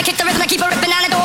kick the rhythm, I keep a ripping on it.